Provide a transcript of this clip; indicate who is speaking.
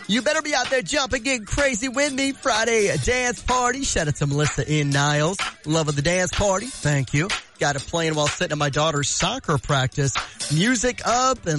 Speaker 1: You better be out there jumping, getting crazy with me. Friday dance party. Shout out to Melissa in Niles. Love of the dance party. Thank you. Got it playing while sitting at my daughter's soccer practice. Music up and